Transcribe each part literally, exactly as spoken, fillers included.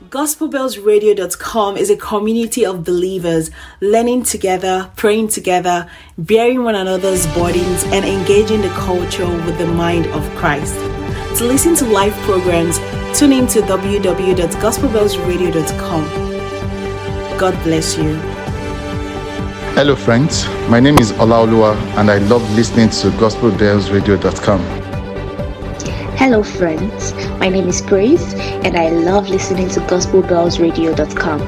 gospel bells radio dot com is a community of believers learning together, praying together, bearing one another's burdens, and engaging the culture with the mind of Christ. To listen to live programs, tune in to w w w dot gospel bells radio dot com. God bless you. Hello friends, my name is Olaoluwa and I love listening to gospel bells radio dot com. Hello friends, my name is Grace and I love listening to gospel bells radio dot com.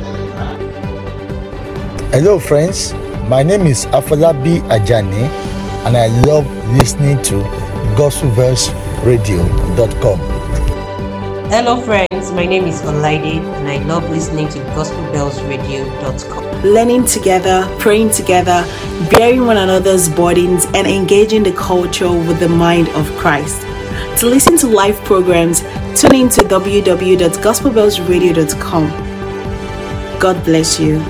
Hello friends, my name is Afolabi Ajani and I love listening to gospel bells radio dot com. Hello friends, my name is Olaide and I love listening to gospel bells radio dot com. Learning together, praying together, bearing one another's burdens, and engaging the culture with the mind of Christ. To listen to live programs, tune in to w w w dot gospel bells radio dot com. God bless you.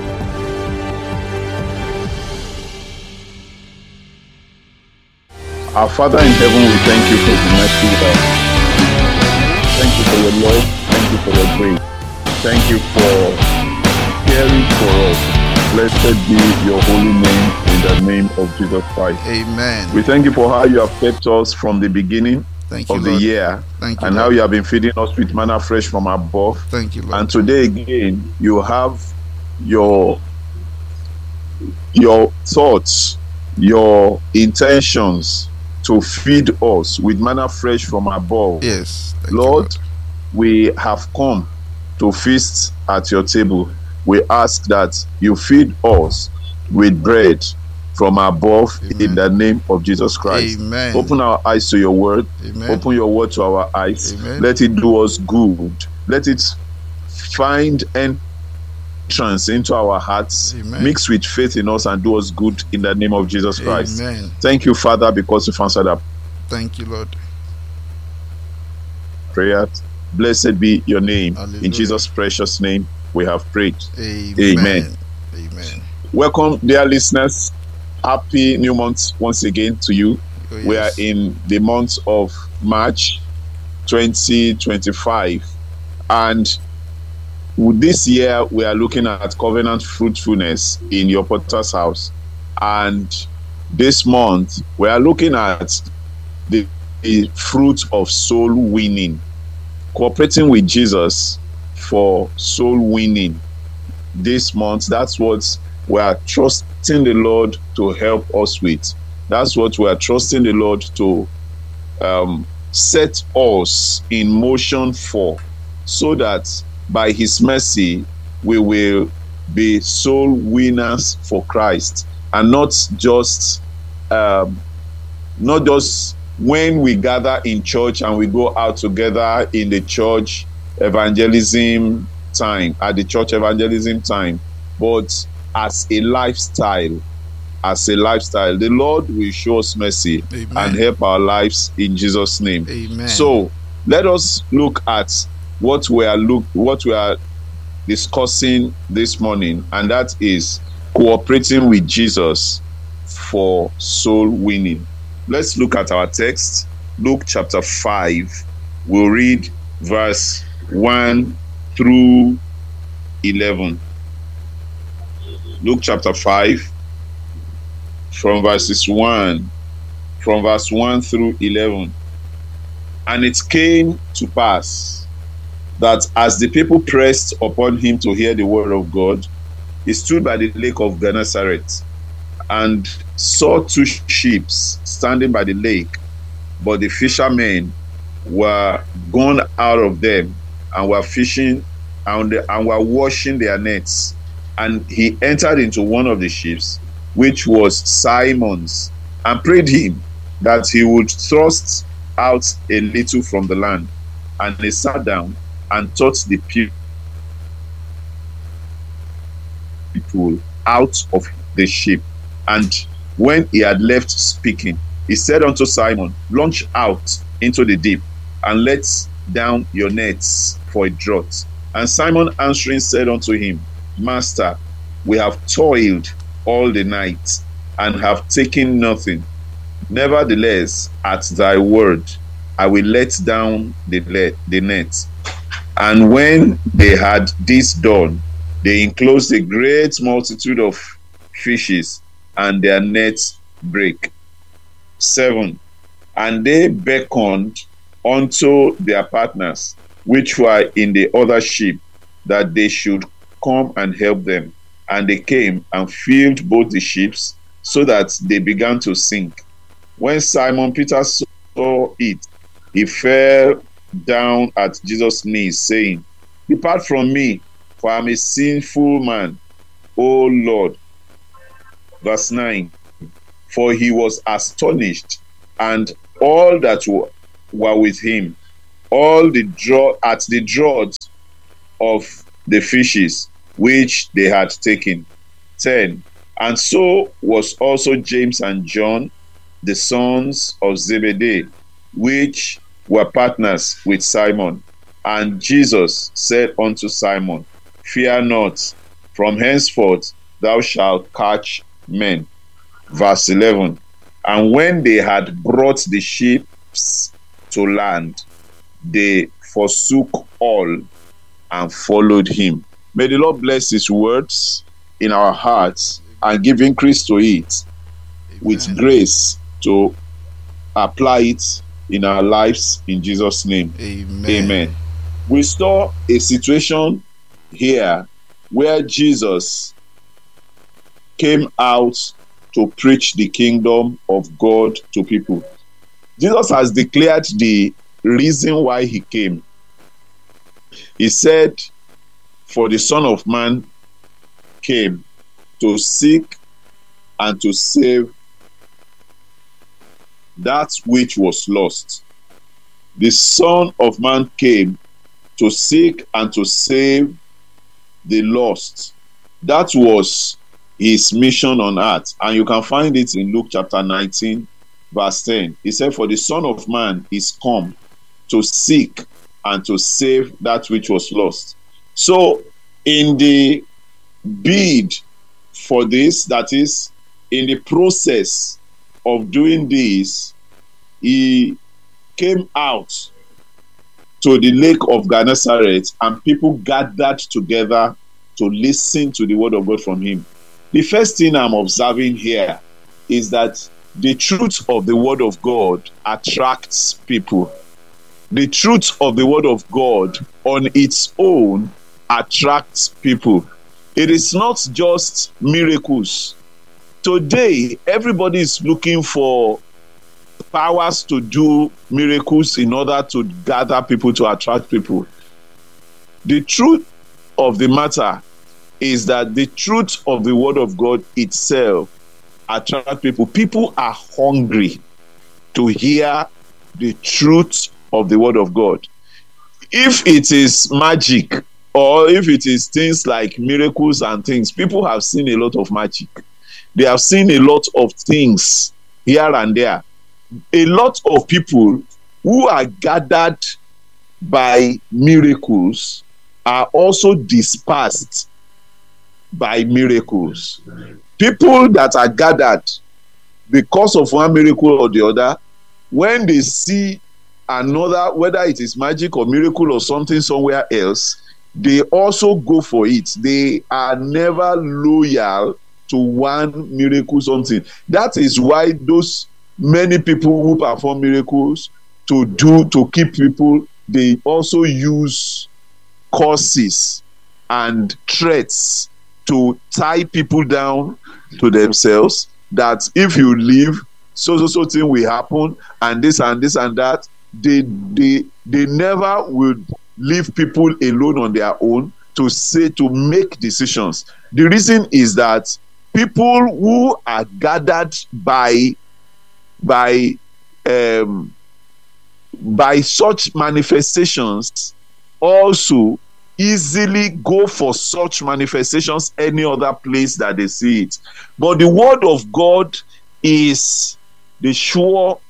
Our Father in heaven, we thank you for the mercy of us. Thank you for your love. Thank you for your grace. Thank you for caring for us. Blessed be your holy name in the name of Jesus Christ. Amen. We thank you for how you have kept us from the beginning Thank you, of the Lord. year. Thank you, and Lord. how you have been feeding us with manna fresh from above. Thank you, Lord. And today again, you have your your thoughts, your intentions to feed us with manna fresh from above. Yes. Thank you, Lord, we have come to feast at your table. We ask that you feed us with bread from above. Amen. In the name of Jesus Christ. Amen. Open our eyes to your word. Amen. Open your word to our eyes. Amen. Let it do us good. Let it find entrance into our hearts. Amen. Mix with faith in us and do us good in the name of Jesus Christ. Amen. Thank you, Father, because you've answered our Thank you, Lord. prayer. Blessed be your name. Hallelujah. In Jesus' precious name we have prayed. Amen. Amen. Amen. Welcome, dear listeners. Happy new month once again to you. Oh, yes. We are in the month of March twenty twenty-five, and this year we are looking at covenant fruitfulness in your Potter's house, and this month we are looking at the, the fruit of soul winning, cooperating with Jesus for soul winning. This month, that's what we are trusting the Lord to help us with. That's what we are trusting the Lord to um, set us in motion for, so that by his mercy we will be soul winners for Christ, and not just um, not just when we gather in church and we go out together in the church evangelism time, at the church evangelism time, but as a lifestyle. As a lifestyle, the Lord will show us mercy. Amen. And help our lives in Jesus' name. Amen. So let us look at what we are look what we are discussing this morning, and that is cooperating with Jesus for soul winning. Let's look at our text, Luke chapter five. We'll read verse one through eleven. Luke chapter five, from verses one, from verse one through eleven. And it came to pass that as the people pressed upon him to hear the word of God, he stood by the lake of Gennesaret and saw two ships standing by the lake, but the fishermen were gone out of them and were fishing and, and were washing their nets. And he entered into one of the ships, which was Simon's, and prayed him that he would thrust out a little from the land. And he sat down and taught the people out of the ship. And when he had left speaking, he said unto Simon, launch out into the deep, and let down your nets for a draught. And Simon answering said unto him, Master, we have toiled all the night and have taken nothing. Nevertheless, at thy word, I will let down the, le- the net. And when they had this done, they enclosed a great multitude of fishes, and their nets brake. Seven. And they beckoned unto their partners, which were in the other ship, that they should come and help them. And they came and filled both the ships, so that they began to sink. When Simon Peter saw it, he fell down at Jesus' knees, saying, Depart from me, for I am a sinful man, O Lord. Verse nine. For he was astonished, and all that were with him, all the draw at the draught of the fishes which they had taken. ten. And so was also James and John, the sons of Zebedee, which were partners with Simon. And Jesus said unto Simon, Fear not, from henceforth thou shalt catch men. Verse eleven. And when they had brought the ships to land, they forsook all and followed him. May the Lord bless his words in our hearts and give increase to it. Amen. With grace to apply it in our lives in Jesus' name. Amen. Amen. We saw a situation here where Jesus came out to preach the kingdom of God to people. Jesus has declared the reason why he came. He said, For the Son of Man came to seek and to save that which was lost. The Son of Man came to seek and to save the lost. That was his mission on earth. And you can find it in Luke chapter nineteen, verse ten. He said, For the Son of Man is come to seek and to save that which was lost. So in the bid for this, that is, in the process of doing this, he came out to the lake of Gennesaret, and people gathered together to listen to the word of God from him. The first thing I'm observing here is that the truth of the word of God attracts people. The truth of the word of God on its own attracts people. It is not just miracles. Today, everybody is looking for powers to do miracles in order to gather people, to attract people. The truth of the matter is that the truth of the word of God itself attracts people. People are hungry to hear the truth of the word of God. If it is magic, or if it is things like miracles and things, people have seen a lot of magic. They have seen a lot of things here and there. A lot of people who are gathered by miracles are also dispersed by miracles. People that are gathered because of one miracle or the other, when they see another, whether it is magic or miracle or something somewhere else, they also go for it. They are never loyal to one miracle something. That is why those many people who perform miracles to do to keep people, they also use curses and threats to tie people down to themselves, that if you leave, so so so thing will happen, and this and this and that. They they they never will leave people alone on their own to say to make decisions. The reason is that people who are gathered by by um, by such manifestations also easily go for such manifestations any other place that they see it. But the word of God is the sure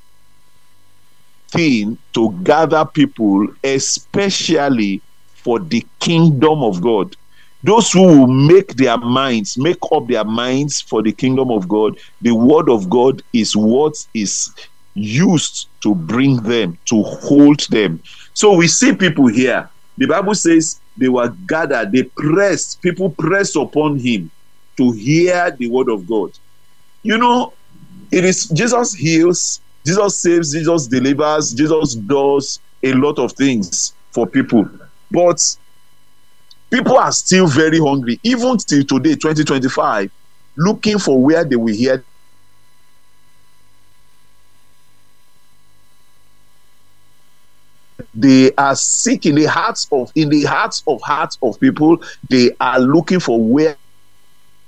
thing to gather people, especially for the kingdom of God. Those who will make their minds, make up their minds for the kingdom of God, the word of God is what is used to bring them, to hold them. So we see people here The Bible says they were gathered, they pressed, people pressed upon him to hear the word of God. You know, it is Jesus heals, Jesus saves, Jesus delivers, Jesus does a lot of things for people. But people are still very hungry, even till today, twenty twenty-five, looking for where they will hear. They are seeking the hearts of, in the hearts of hearts of people, they are looking for where